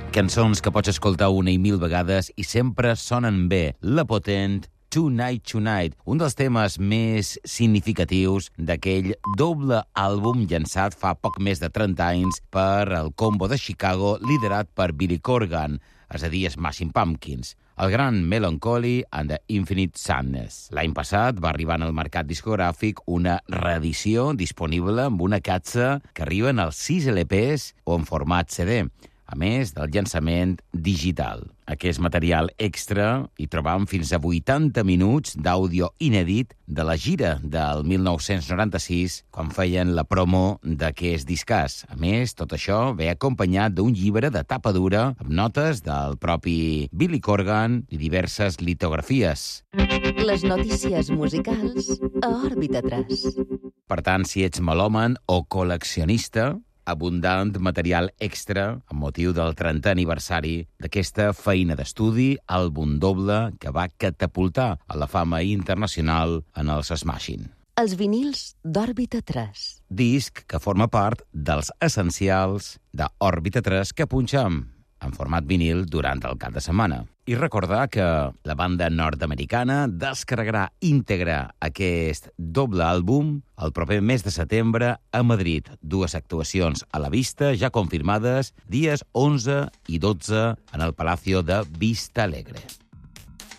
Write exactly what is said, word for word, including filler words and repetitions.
Cançons que pots escoltar una i mil vegades i sempre sonen bé. La potent Tonight Tonight, un dels temes més significatius d'aquell doble àlbum llançat fa poc més de trenta anys per el combo de Chicago liderat per Billy Corgan, és a dir, Smashing Pumpkins, el gran Melancholy and the Infinite Sadness. L'any passat va arribar al mercat discogràfic una reedició disponible amb una capsa que arriben als sis L Ps o en format C D, a més del llançament digital. Aquest material extra hi trobam fins a vuitanta minuts d'àudio inèdit de la gira del mil nou-cents noranta-sis, quan feien la promo d'aquest discàs. A més, tot això ve acompanyat d'un llibre de tapa dura amb notes del propi Billy Corgan i diverses litografies. Les notícies musicals a Òrbita tres. Per tant, si ets melòman o col·leccionista, abundant material extra amb motiu del trentè aniversari d'aquesta feina d'estudi, àlbum doble que va catapultar a la fama internacional en els Smashing. Els vinils d'Òrbita tres. Disc que forma part dels essencials d'Òrbita tres que punxem en format vinil durant el cap de setmana. I recordar que la banda nord-americana descarregarà íntegre aquest doble àlbum el proper mes de setembre a Madrid. Dues actuacions a la vista ja confirmades dies onze i dotze en el Palacio de Vista Alegre.